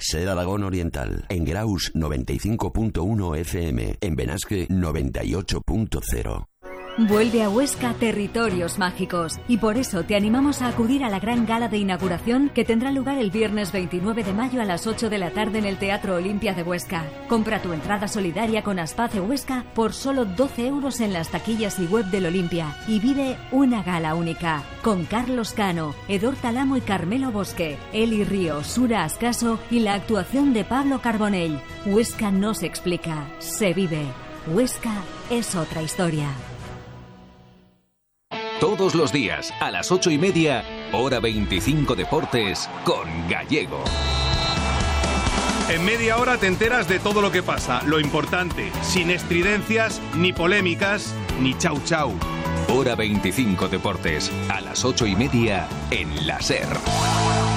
Ser Aragón Oriental. En Graus 95.1 FM. En Benasque 98.0. Vuelve a Huesca Territorios Mágicos y por eso te animamos a acudir a la gran gala de inauguración que tendrá lugar el viernes 29 de mayo a las 8 de la tarde en el Teatro Olimpia de Huesca. Compra tu entrada solidaria con Aspace Huesca por solo 12 euros en las taquillas y web del Olimpia y vive una gala única con Carlos Cano, Edor Talamo y Carmelo Bosque, Eli Río, Sura Ascaso y la actuación de Pablo Carbonell. Huesca no se explica, se vive. Huesca es otra historia. Todos los días, a las 8:30, Hora 25 Deportes, con Gallego. En media hora te enteras de todo lo que pasa, lo importante, sin estridencias, ni polémicas, ni chau chau. Hora 25 Deportes, a las 8:30, en la SER.